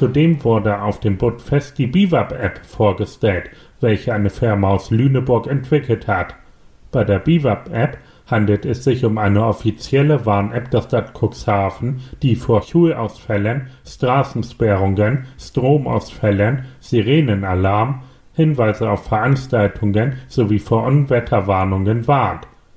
Zudem wurde auf dem Budfest die BIWAP-App vorgestellt, welche eine Firma aus Lüneburg entwickelt hat. Bei der BIWAP-App handelt es sich um eine offizielle Warn-App der Stadt Cuxhaven, die vor Schulausfällen, Straßensperrungen, Stromausfällen, Sirenenalarm, Hinweise auf Veranstaltungen sowie vor Unwetterwarnungen warnt.